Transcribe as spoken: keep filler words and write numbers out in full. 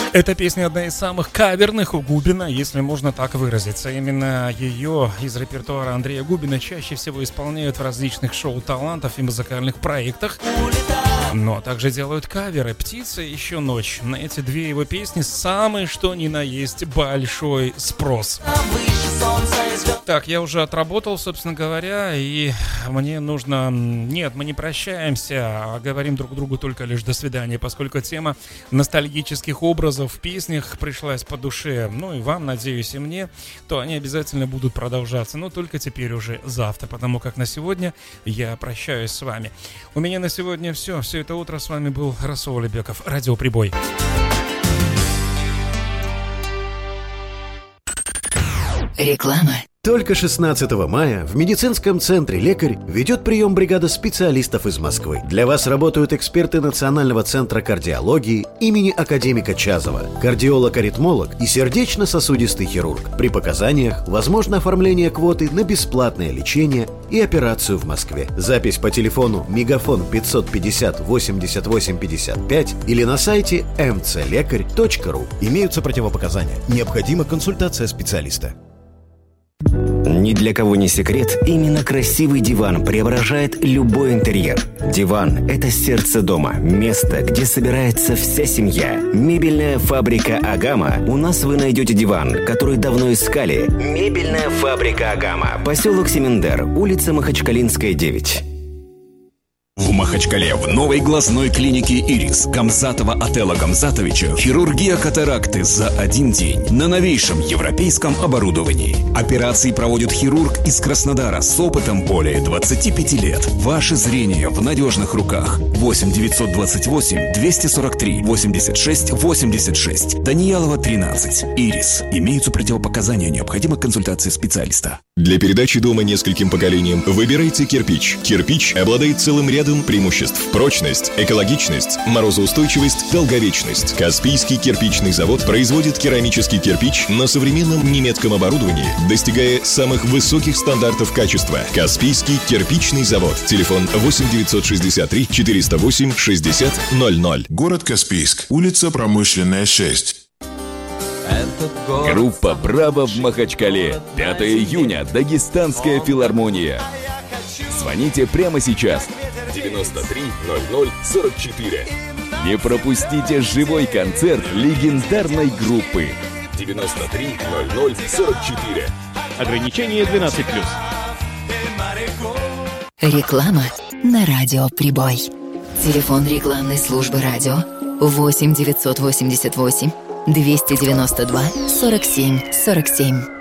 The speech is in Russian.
Эта песня одна из самых каверных у Губина, если можно так выразиться. Именно ее из репертуара Андрея Губина чаще всего исполняют в различных шоу талантов и музыкальных проектах. Но также делают каверы «Птица» и «Еще ночь». На эти две его песни самый что ни на есть большой спрос. Так, я уже отработал, собственно говоря, и мне нужно... Нет, мы не прощаемся, а говорим друг другу только лишь «до свидания», поскольку тема ностальгических образов в песнях пришлась по душе, ну и вам, надеюсь, и мне, то они обязательно будут продолжаться, но только теперь уже завтра, потому как на сегодня я прощаюсь с вами. У меня на сегодня все. Все это утро с вами был Расул Алибеков, Радио Прибой. Реклама. Только шестнадцатого мая в медицинском центре «Лекарь» ведет прием бригада специалистов из Москвы. Для вас работают эксперты Национального центра кардиологии имени академика Чазова, кардиолог-аритмолог и сердечно-сосудистый хирург. При показаниях возможно оформление квоты на бесплатное лечение и операцию в Москве. Запись по телефону мегафон пятьсот пятьдесят восемьдесят восемь пятьдесят пять или на сайте эм цэ лекарь точка ру. Имеются противопоказания. Необходима консультация специалиста. Ни для кого не секрет, именно красивый диван преображает любой интерьер. Диван – это сердце дома, место, где собирается вся семья. Мебельная фабрика «Агама». У нас вы найдете диван, который давно искали. Мебельная фабрика «Агама». Поселок Семендер, улица Махачкалинская, девять. В Махачкале в новой глазной клинике «Ирис» Гамзатова Отелла Гамзатовича хирургия катаракты за один день на новейшем европейском оборудовании. Операции проводит хирург из Краснодара с опытом более двадцати пяти лет. Ваше зрение в надежных руках. восемь девятьсот двадцать восемь двести сорок три восемьдесят шесть восемьдесят шесть. Даниялова, тринадцать. «Ирис». Имеются противопоказания, необходима консультация специалиста. Для передачи дома нескольким поколениям выбирайте кирпич. Кирпич обладает целым рядом преимуществ: прочность, экологичность, морозоустойчивость, долговечность. Каспийский кирпичный завод производит керамический кирпич на современном немецком оборудовании, достигая самых высоких стандартов качества. Каспийский кирпичный завод. Телефон восемь девятьсот шестьдесят три четыреста восемь шестьдесят ноль ноль. Город Каспийск. Улица Промышленная, шесть. Группа «Браво» в Махачкале. пятого июня. Дагестанская филармония. Звоните прямо сейчас. девяносто три ноль ноль сорок четыре. Не пропустите живой концерт легендарной группы. девяносто три ноль ноль сорок четыре. Ограничение двенадцать плюс. Реклама на Радио Прибой. Телефон рекламной службы радио восемь девятьсот восемьдесят восемь двести девяносто два сорок семь сорок семь.